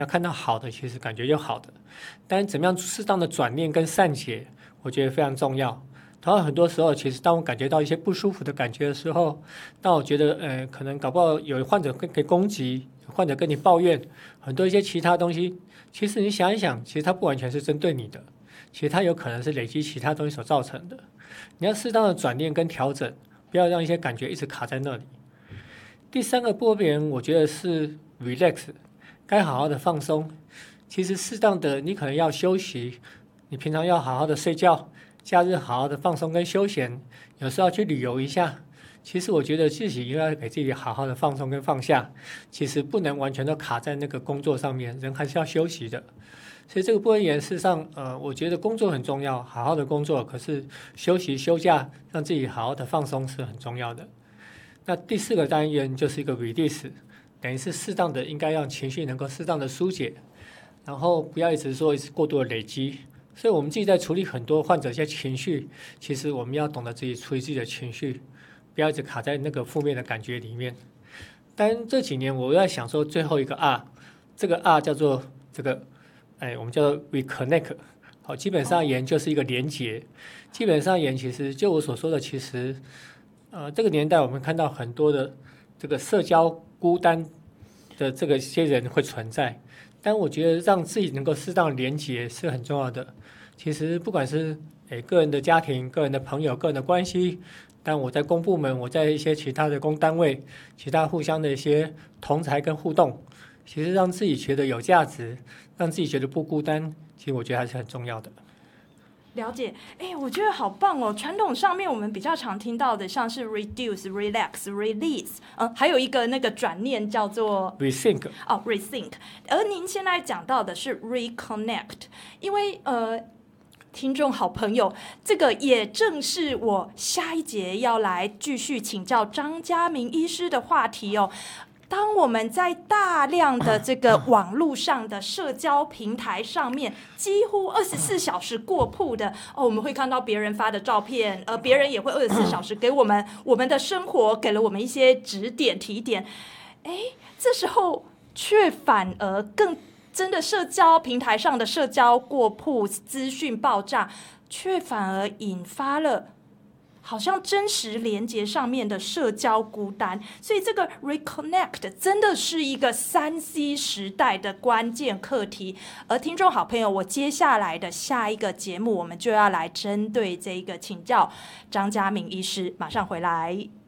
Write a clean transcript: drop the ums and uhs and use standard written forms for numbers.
要看到好的，其实感觉就好的，但怎么样适当的转念跟善解，我觉得非常重要。同样很多时候，其实当我感觉到一些不舒服的感觉的时候，当我觉得可能搞不好有患者可以攻击，患者跟你抱怨很多一些其他东西，其实你想一想，其实它不完全是针对你的，其实它有可能是累积其他东西所造成的。你要适当的转念跟调整，不要让一些感觉一直卡在那里。第三个部分，我觉得是 relax。该好好的放松，其实适当的你可能要休息，你平常要好好的睡觉，假日好好的放松跟休闲，有时候要去旅游一下。其实我觉得自己应该给自己好好的放松跟放下，其实不能完全都卡在那个工作上面，人还是要休息的。所以这个部分也事实上，我觉得工作很重要，好好的工作，可是休息休假，让自己好好的放松是很重要的。那第四个单元就是一个 release。等于是适当的，应该让情绪能够适当的疏解，然后不要一直过度的累积。所以我们自己在处理很多患者一些情绪，其实我们要懂得自己处理自己的情绪，不要一直卡在那个负面的感觉里面。但这几年我在想说最后一个 R， 这个 R 叫做这个，我们叫做 reconnect。好，基本上言就是一个连结。基本上言其实就我所说的，其实这个年代我们看到很多的这个社交孤单的这个些人会存在，但我觉得让自己能够适当连结是很重要的。其实不管是个人的家庭、个人的朋友、个人的关系，但我在公部门，我在一些其他的公单位，其他互相的一些同才跟互动，其实让自己觉得有价值，让自己觉得不孤单，其实我觉得还是很重要的。 了解，我觉得好棒哦！传统上面我们比较常听到的，像是 reduce、relax、release，还有一个那个转念叫做 rethink。 rethink。而您现在讲到的是 reconnect， 因为听众好朋友，这个也正是我下一节要来继续请教张嘉明医师的话题哦。当我们在大量的这个网络上的社交平台上面，几乎24小时过曝的我们会看到别人发的照片，别人也会24小时给我们的生活给了我们一些指点提点，这时候却反而更真的社交平台上的社交过曝、资讯爆炸，却反而引发了好像真实连结上面的社交孤单，所以这个 reconnect 真的是一个3C 时代的关键课题。而听众好朋友，我接下来的下一个节目，我们就要来针对这个请教张嘉明医师，马上回来。